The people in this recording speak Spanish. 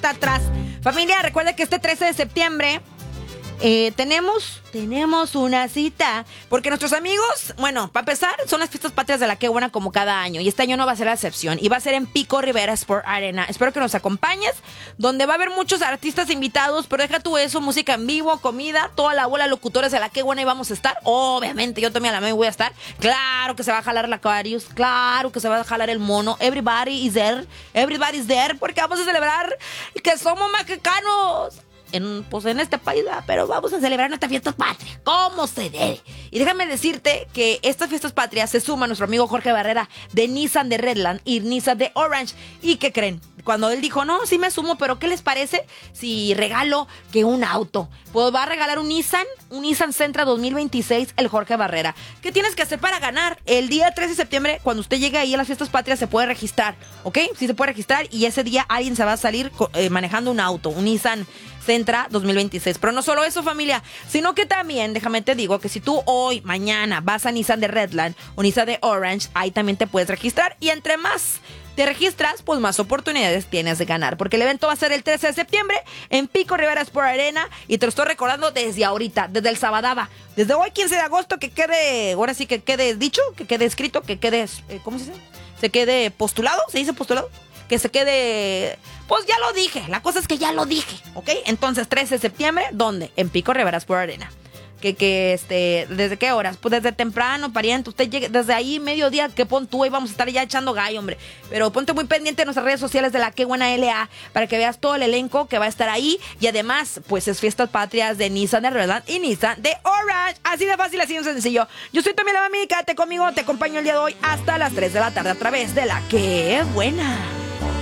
hasta atrás. Familia, recuerda que este 13 de septiembre tenemos una cita, porque nuestros amigos, bueno, para empezar, son las fiestas patrias de la Qué Buena como cada año, y este año no va a ser la excepción, y va a ser en Pico Rivera Sport Arena. Espero que nos acompañes, donde va a haber muchos artistas invitados, pero deja tú eso, música en vivo, comida, toda la bola de locutores de la Qué Buena, y vamos a estar, obviamente, yo también a la voy a estar, claro que se va a jalar la Aquarius, claro que se va a jalar el mono, everybody's there, porque vamos a celebrar que somos mexicanos. En este país, pero vamos a celebrar nuestra fiesta patria, como se debe. Y déjame decirte que estas fiestas patrias se suma a nuestro amigo Jorge Barrera de Nissan de Redland y Nissan de Orange. ¿Y qué creen? Cuando él dijo, no, sí me sumo, pero ¿qué les parece si regalo que un auto? Pues va a regalar un Nissan Sentra 2026, el Jorge Barrera. ¿Qué tienes que hacer para ganar? El día 13 de septiembre, cuando usted llegue ahí a las fiestas patrias, se puede registrar, ¿ok? Sí se puede registrar, y ese día alguien se va a salir manejando un auto, un Nissan Sentra 2026. Pero no solo eso, familia, sino que también, déjame te digo, que si tú hoy, mañana, vas a Nissan de Redland o Nissan de Orange, ahí también te puedes registrar, y entre más te registras, pues más oportunidades tienes de ganar, porque el evento va a ser el 13 de septiembre en Pico Rivera Sport Arena, y te lo estoy recordando desde ahorita, desde el Sabadaba, desde hoy 15 de agosto, que quede, ahora sí que quede dicho, que quede escrito, que quede, ¿cómo se dice? Se quede postulado, ¿se dice postulado? Que se quede, pues ya lo dije, la cosa es que ya lo dije, ¿ok? Entonces 13 de septiembre, ¿dónde? En Pico Rivera Sport Arena. ¿Desde qué horas? Pues desde temprano, pariente, usted llegue, desde ahí, mediodía, que pon tú, y vamos a estar ya echando gallo, hombre. Pero ponte muy pendiente en nuestras redes sociales de la Qué Buena LA, para que veas todo el elenco que va a estar ahí, y además, pues es fiestas patrias de Nissan de Redland y Nissan de Orange. Así de fácil, así de sencillo. Yo soy Tommy la Mami, quédate conmigo, te acompaño el día de hoy hasta las 3 de la tarde a través de la Qué Buena.